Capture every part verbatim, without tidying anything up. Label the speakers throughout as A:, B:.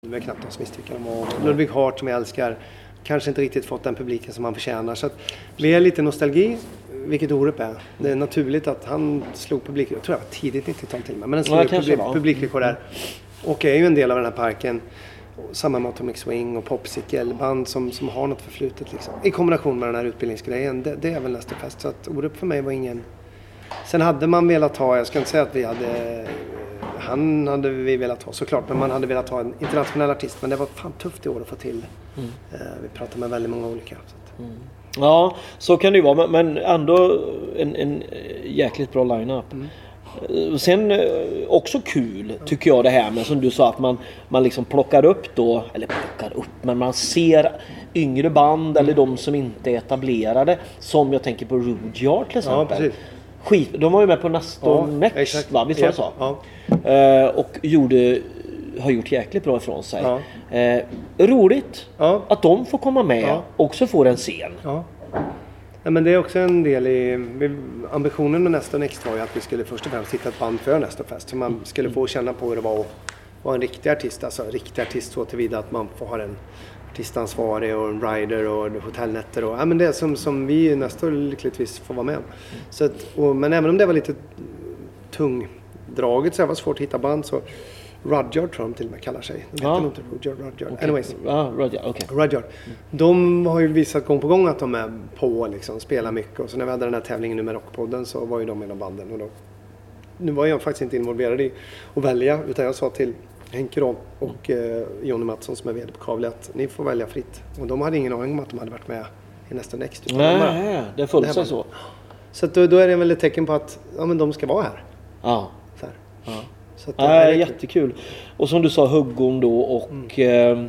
A: Vi har knappt oss misstycker om. Och Ludwig Hart som jag älskar kanske inte riktigt fått den publiken som han förtjänar. Så att vi är lite nostalgi, vilket Orup är. Det är naturligt att han slog publik, jag tror jag var tidigt nittiotal till mig, men den slog ja, publik, publikrekord där. Och är ju en del av den här parken. Samma med Atomic Swing och Popsicle, band som, som har något förflutet liksom. I kombination med den här utbildningsgrejen, det, det är väl nästa fest. Så att Orup för mig var ingen... Sen hade man velat ha, jag ska inte säga att vi hade... Han hade vi velat ha såklart, men man hade velat ha en internationell artist. Men det var fan tufft i år att få till. Mm. Vi pratar med väldigt många olika. Så
B: mm. Ja, så kan det ju vara. Men ändå en, en jäkligt bra line-up. Mm. Sen också kul tycker jag det här med som du sa att man, man liksom plockar upp då, eller plockar upp, men man ser yngre band mm. eller de som inte är etablerade. Som jag tänker på Rudyard till exempel. Ja, precis. Skit, de var ju med på Naston ja, Next, va? Visst var det så? Ja. Uh, och gjorde, har gjort jäkligt bra ifrån sig. Ja. Uh, roligt ja. Att de får komma med ja. Också får en scen. Ja.
A: Ja, men det är också en del i ambitionen med Naston Next var ju att vi skulle först och främst hitta ett band för Naston Fest. Så man skulle få känna på hur det var att vara en riktig artist. Alltså riktig artist så tillvida att man får ha en artistansvarig och en rider och hotellnätter och ja, men det är som, som vi nästan lyckligtvis får vara med om. Så att, och, men även om det var lite tungdraget så var det svårt att hitta band så Rudyard tror de till och med kallar sig. De
B: ja.
A: heter nog inte Rudyard, Rudyard.
B: Okay.
A: Anyways.
B: Ja, Rudyard, okej.
A: Okay. Rudyard. Mm. De har ju visat gång på gång att de är på liksom, spelar mycket och så när vi hade den här tävlingen nu med Rockpodden så var ju de en av banden och då, nu var jag faktiskt inte involverad i att välja utan jag sa till Henke då och eh, Jonny Mattsson som är vd på Kavli att ni får välja fritt. Och de hade ingen aning om att de hade varit med i nästa Next.
B: Nej, de bara, det föll sig så.
A: Så att då, då är det väl ett tecken på att ja, men de ska vara här.
B: Ja.
A: Så här.
B: Ja.
A: Så att
B: det ja, är jättekul. Och som du sa, Huggon då och mm.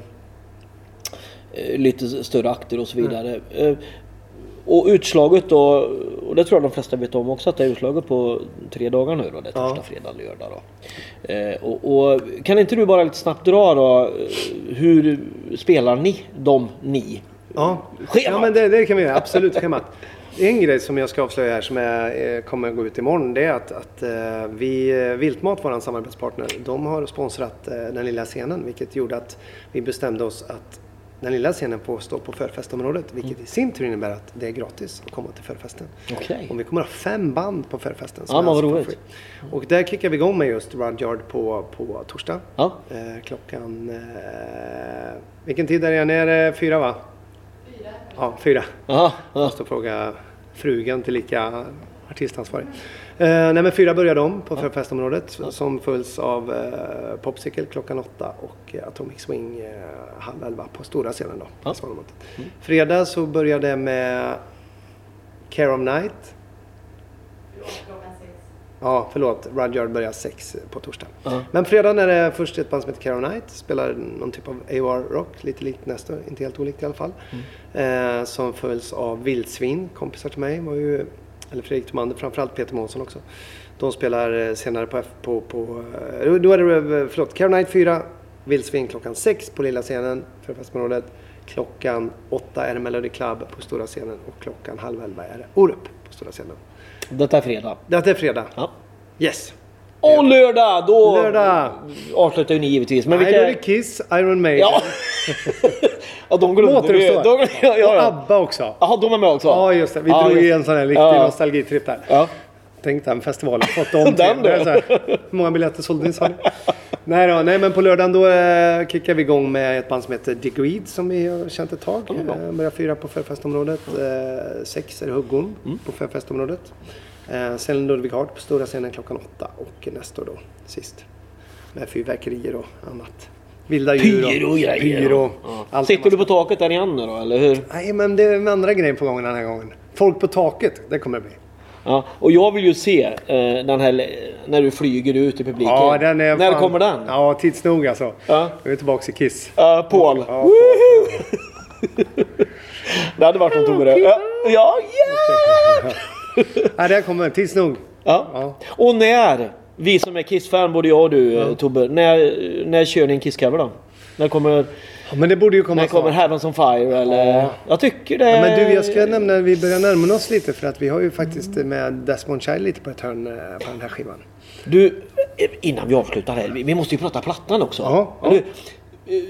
B: eh, lite större akter och så vidare. Mm. Eh, och utslaget då, och det tror jag de flesta vet om också att det är utslaget på tre dagar nu då. Det är torsdag, ja. fredag, lördag då. Eh, och, och kan inte du bara lite snabbt dra då, hur spelar ni, de ni?
A: Ja, ja men det, det kan vi göra, absolut schemat. En grej som jag ska avslöja här som jag kommer att gå ut imorgon det är att, att vi, Viltmat, vår samarbetspartner, de har sponsrat den lilla scenen vilket gjorde att vi bestämde oss att den lilla scenen får stå på förfestområdet vilket mm. i sin tur innebär att det är gratis att komma till förfesten.
B: Okay.
A: Och vi kommer att ha fem band på förfesten.
B: Ja, vad roligt.
A: Och där kickar vi igång med just Rudyard på, på torsdag.
B: Ja.
A: Eh, klockan... Eh, vilken tid är det? Är det fyra va?
C: Fyra.
A: Ja, fyra.
B: Aha,
A: jag måste fråga frugan till lika artistansvarig. Eh, nej men fyra börjar de på ja. förfestområdet ja. som följs av eh, Popsicle klockan åtta och eh, Atomic Swing eh, halv elva på stora scenen då. Ja. Mm. Fredag så börjar det med Care of Night.
C: Klockan sex.
A: Ja, förlåt. Rudyard börjar sex på torsdag.
B: Ja.
A: Men fredagen är det först ett band som heter Care of Night. Spelar någon typ av A O R-rock. Lite likt nästa, inte helt olikt i alla fall. Mm. Eh, som följs av Vildsvin. Kompisar till mig var ju... Eller Fredrik Tomander, framförallt Peter Månsson också. De spelar senare på... på, på då är det, förlåt, Care of Night fyra. Vildsvin klockan sex på lilla scenen. För festområdet. Klockan åtta är det Melody Club på stora scenen. Och klockan halv elva är det Orup på stora scenen.
B: Detta är fredag.
A: Detta är fredag.
B: Ja.
A: Yes.
B: Och lördag, då
A: lördag.
B: avslutar ju ni givetvis. Men
A: Nej,
B: vilka...
A: då är det Kiss, Iron Maiden.
B: Ja, ja de glömde vi. De... Ja, ja, ja.
A: Och ABBA också.
B: Jaha, de är med också.
A: Ja, just det. Vi
B: ja,
A: drog
B: just...
A: i en sån här riktig ja. nostalgitripp där.
B: Ja.
A: Tänk den festivalen. Fått dem
B: den då?
A: Hur många biljetter sålde ni, sa ni? nej, då, nej, men på lördagen då eh, kickar vi igång med ett band som heter Degreed som vi har känt ett tag. Eh, börjar fyra på förfestområdet. Eh, sex är det Huggon mm. på förfestområdet. Eh, sen Ludwig Hart på stora scenen klockan åtta och nästa då sist med fyrverkerier och annat. Vilda djur
B: pyro och grejer.
A: Pyro.
B: Ja. Sitter du på taket där igen då eller hur?
A: Nej, men det är en andra grejen på gången den här gången. Folk på taket, det kommer det bli.
B: Ja, och jag vill ju se eh, den här när du flyger ut i publiken.
A: Ja, den är
B: när
A: fan...
B: kommer den?
A: Ja, tids nog alltså.
B: Ja.
A: Vi är tillbaka i Kiss.
B: Ja, uh, Paul. Ja, Paul. Det hade varit något roligt. Ja, ja, yeah!
A: Ja, det kommer tids nog.
B: Ja. Ja. Och när vi som är Kiss-fan, både jag och du, ja. Tobbe, när, när kör ni en Kiss-cover då? När kommer...
A: Ja, men det borde ju komma
B: när kommer Heavens on Fire eller... Ja. Jag tycker det...
A: Ja, men du, jag ska nämna vi börjar närma oss lite för att vi har ju faktiskt med Desmond Child lite på ett hörn på den här skivan.
B: Du, innan vi avslutar här, vi måste ju prata plattan också.
A: Ja, ja.
B: Du,